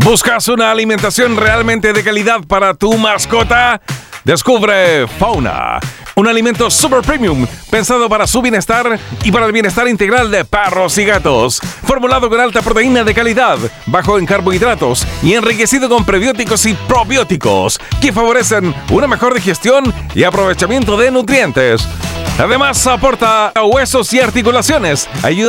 ¿Buscas una alimentación realmente de calidad para tu mascota? Descubre Fauna, un alimento super premium pensado para su bienestar y para el bienestar integral de perros y gatos. Formulado con alta proteína de calidad, bajo en carbohidratos y enriquecido con prebióticos y probióticos que favorecen una mejor digestión y aprovechamiento de nutrientes. Además, aporta huesos y articulaciones, ayuda